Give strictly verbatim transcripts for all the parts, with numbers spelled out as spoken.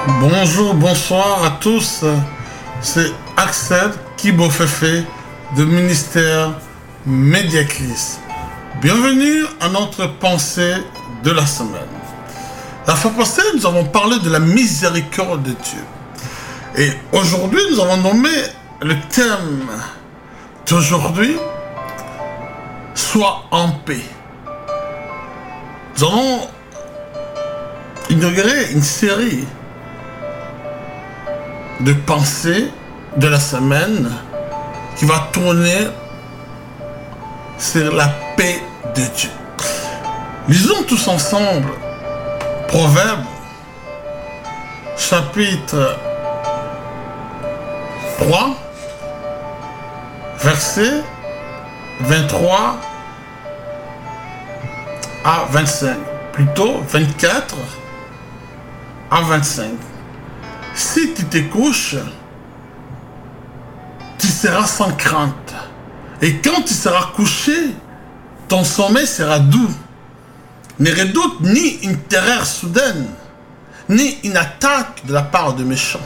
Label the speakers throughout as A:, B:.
A: Bonjour, bonsoir à tous. C'est Axel Kibofefe de Ministère Mediacris. Bienvenue à notre pensée de la semaine. La fois passée, nous avons parlé de la miséricorde de Dieu. Et aujourd'hui, nous avons nommé le thème d'aujourd'hui, Sois en paix. Nous allons inaugurer une série de pensées de la semaine qui va tourner sur la paix de Dieu. Lisons tous ensemble Proverbes chapitre trois versets vingt-trois à vingt-cinq, plutôt vingt-quatre à vingt-cinq. Si tu te couches, tu seras sans crainte. Et quand tu seras couché, ton sommeil sera doux. Ne redoute ni une terreur soudaine, ni une attaque de la part de méchants.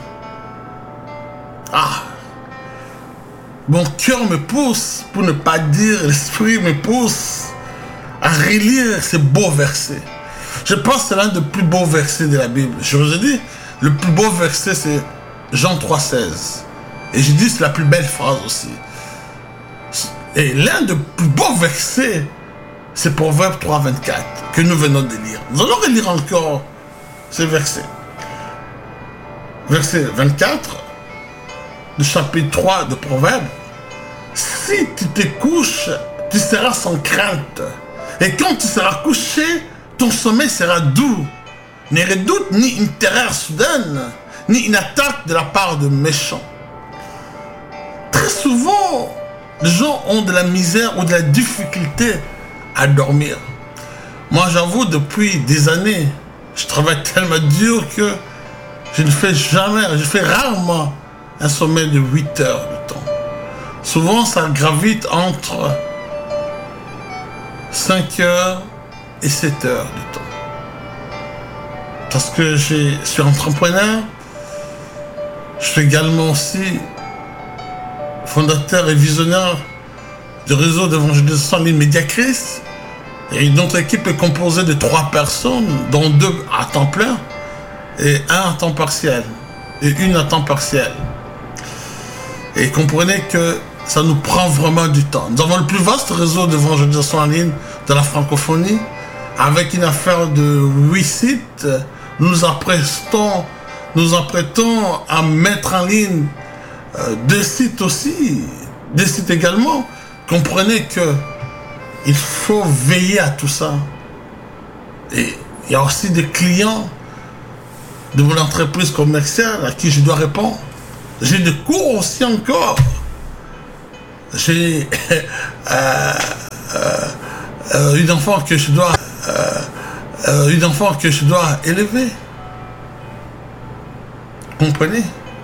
A: Ah! Mon cœur me pousse, pour ne pas dire l'esprit me pousse, à relire ces beaux versets. Je pense que c'est l'un des plus beaux versets de la Bible. Je vous ai dit, le plus beau verset, c'est Jean trois seize. Et je dis, c'est la plus belle phrase aussi. Et l'un des plus beaux versets, c'est Proverbe trois vingt-quatre, que nous venons de lire. Nous allons relire encore ces versets. Verset vingt-quatre, du chapitre trois de Proverbe. Si tu te couches, tu seras sans crainte. Et quand tu seras couché, ton sommeil sera doux. Ne redoute ni une terreur soudaine, ni une attaque de la part de méchants. Très souvent, les gens ont de la misère ou de la difficulté à dormir. Moi, j'avoue, depuis des années, je travaille tellement dur que je ne fais jamais, je fais rarement un sommeil de huit heures de temps. Souvent, ça gravite entre cinq heures et sept heures de temps. Parce que je suis entrepreneur, je suis également aussi fondateur et visionnaire du réseau d'évangélisation en ligne Mediacris. Et notre équipe est composée de trois personnes, dont deux à temps plein et un à temps partiel et une à temps partiel. Et comprenez que ça nous prend vraiment du temps. Nous avons le plus vaste réseau d'évangélisation en ligne de la francophonie, avec une affaire de huit sites. Nous nous apprêtons, nous apprêtons à mettre en ligne euh, deux sites aussi, des sites également. Comprenez que il faut veiller à tout ça. Et il y a aussi des clients de mon entreprise commerciale à qui je dois répondre. J'ai des cours aussi encore. J'ai euh, euh, euh, une enfant que je dois euh, euh, une enfant que je dois élever. Comprenez?